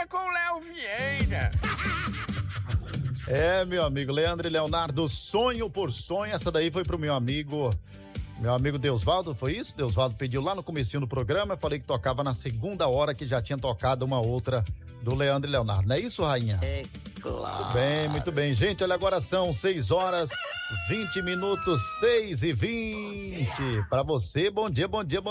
dia com Léo Vieira. Meu amigo, Leandro e Leonardo, sonho por sonho. Essa daí foi pro meu amigo Deusvaldo, foi isso? Deusvaldo pediu lá no comecinho do programa, eu falei que tocava na segunda hora, que já tinha tocado uma outra do Leandro e Leonardo. Não é isso, rainha? É claro. Muito bem. Gente, olha, agora são 6h20, 6h20. Pra você, bom dia.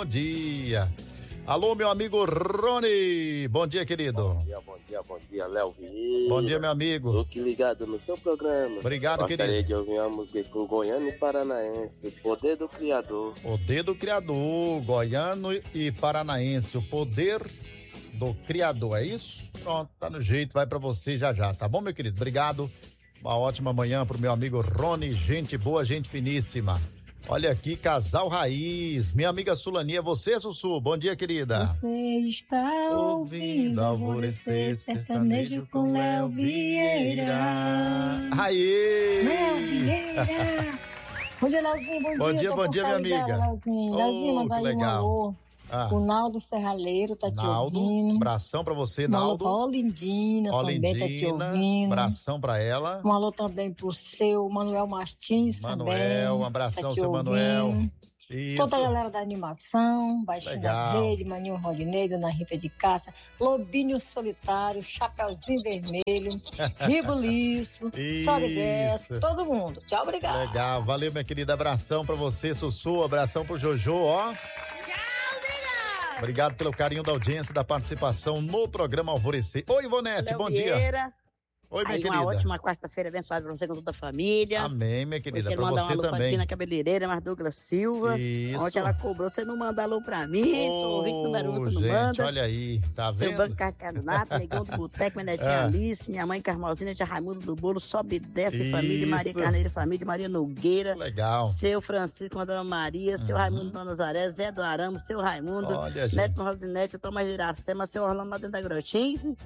Alô, meu amigo Rony. Bom dia, querido. Bom dia, Léo Vieira. Bom dia, meu amigo. Tô aqui ligado no seu programa. Obrigado, Gostaria querido. de ouvir uma música com Goiano e Paranaense, Poder do Criador. Poder do Criador, Goiano e Paranaense, o poder do Criador, é isso? Pronto, tá no jeito, vai pra você já, tá bom, meu querido? Obrigado, uma ótima manhã pro meu amigo Rony, gente boa, gente finíssima. Olha aqui, Casal Raiz, minha amiga Sulania, você, Sussu, bom dia, querida. Você está ouvindo Alvorecer Sertanejo com Léo Vieira. Aê! Léo Vieira! Bom dia, Léozinho, Bom dia, minha amiga. Léozinho, mandar aí um alô. O Naldo Serralheiro tá te ouvindo. Abração pra você, Naldo. Ó, Olindina também tá te ouvindo. Abração pra ela. Um alô também pro seu Manuel Martins também. Um abração, tá seu ouvindo. Manuel. Isso. Toda a galera da animação, Baixinho da Rede, Maninho Rodinei, Dona Rita de Caça, Lobinho Solitário, Chapeuzinho Vermelho, Ribuliço, Solidesso, todo mundo. Tchau, obrigado. Legal, valeu, minha querida. Abração pra você, Sussu. Abração pro Jojo, ó. Obrigado pelo carinho da audiência, da participação no programa Alvorecer. Oi, Ivonete, bom dia. Oi, minha querida. Uma ótima quarta-feira abençoada pra você com toda a família. Amém, minha querida, pra você também. Aqui na cabeleireira, mas Douglas Silva. Isso. Ontem ela cobrou, você não manda alô pra mim, ouvinte número 1, você não manda. Olha aí, tá vendo? Seu Banco Carcanato, Negão do Boteco, minha netinha Alice, minha mãe Carmozina, tia Raimundo do Bolo, Sobe e Desce Família, Maria Carneiro Família, Maria Nogueira. Legal. Seu Francisco, a Dona Maria, seu Raimundo Dona Nazaré, Zé do Aramo, seu Raimundo, olha, Neto Rosinete, Tomás Iracema, seu Orlando lá dentro da Grotinho.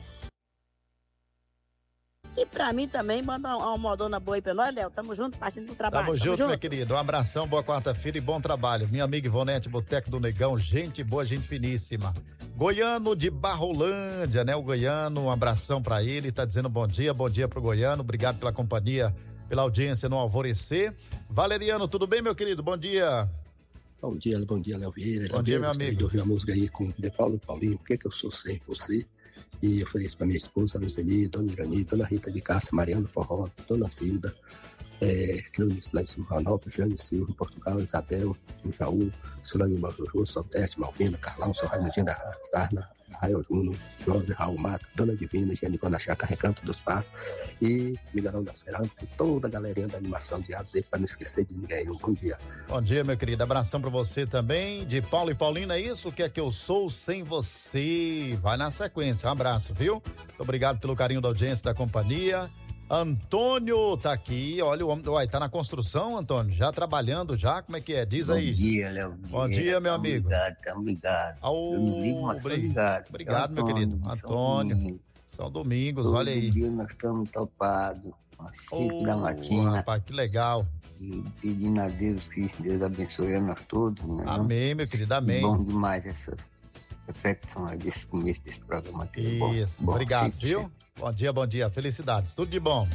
E pra mim também, manda uma modona boa aí pra nós, Léo. Tamo junto, partindo do trabalho. Tamo junto, minha querida. Um abração, boa quarta-feira e bom trabalho. Minha amiga Ivonete, Boteco do Negão, gente boa, gente finíssima. Goiano de Barrolândia, né? O Goiano, um abração pra ele, tá dizendo bom dia pro Goiano. Obrigado pela companhia, pela audiência no Alvorecer. Valeriano, tudo bem, meu querido? Bom dia. Bom dia, Léo Vieira. Bom dia, meu amigo. Eu ouvi a música aí com De Paulo e Paulinho, Por que eu sou sem você? E eu ofereço para minha esposa, Luceli, Dona Irani, Dona Rita de Cássia, Mariana Forró, Dona Cilda, Cleunis lá em Silvanópolis, Jane Silva, em Portugal, Isabel, em Jaú, Solane Maldojo, Sodeste, Malvina, Carlão, São Raimundinho da Sarna, Raio Juno, José Raul Mato, Dona Divina, Genivana Chácara, Recanto dos Passos e Milharão da Cerâmica e toda a galerinha da animação de Azeite, para não esquecer de ninguém. Um bom dia. Bom dia, meu querido. Abração pra você também. De Paulo e Paulina, é isso? O que é que eu sou sem você? Vai na sequência. Um abraço, viu? Muito obrigado pelo carinho da audiência, da companhia. Antônio tá aqui, olha o homem, tá na construção, Antônio, já trabalhando já, como é que é? Diz aí. Bom dia, Léo. Bom dia, meu amigo. Tamo ligado. Eu não ligo, mas tô ligado. Obrigado, meu querido. Antônio. São domingos, olha aí. Todo dia nós estamos topados, às 5 da matina. Rapaz, que legal. E pedindo a Deus que Deus abençoe a nós todos, né? Amém, meu querido, amém. Bom demais essas reflexões desse começo desse programa. Isso, bom, obrigado, viu? Bom dia, felicidades, tudo de bom.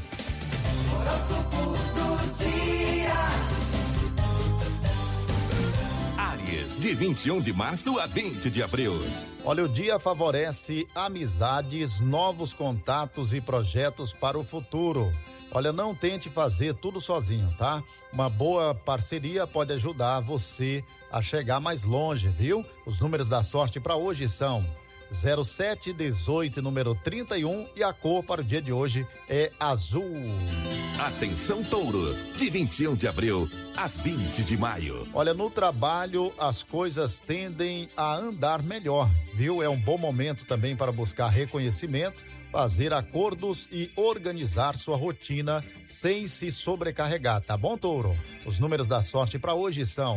Áries, de 21 de março a 20 de abril. Olha, o dia favorece amizades, novos contatos e projetos para o futuro. Olha, não tente fazer tudo sozinho, tá? Uma boa parceria pode ajudar você a chegar mais longe, viu? Os números da sorte para hoje são 07, 18, número 31 e a cor para o dia de hoje é azul. Atenção, Touro, de 21 de abril a 20 de maio. Olha, no trabalho as coisas tendem a andar melhor, viu? É um bom momento também para buscar reconhecimento, fazer acordos e organizar sua rotina sem se sobrecarregar, tá bom, Touro? Os números da sorte para hoje são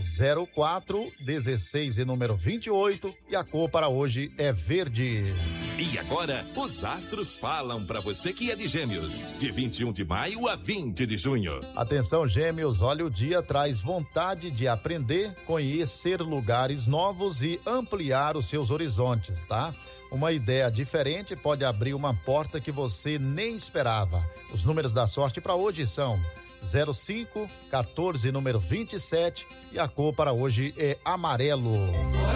04, 16 e número 28 e a cor para hoje é verde. E agora, os astros falam para você que é de Gêmeos, de 21 de maio a 20 de junho. Atenção, Gêmeos, olha, o dia traz vontade de aprender, conhecer lugares novos e ampliar os seus horizontes, tá? Uma ideia diferente pode abrir uma porta que você nem esperava. Os números da sorte para hoje são 05, 14, número 27 e a cor para hoje é amarelo.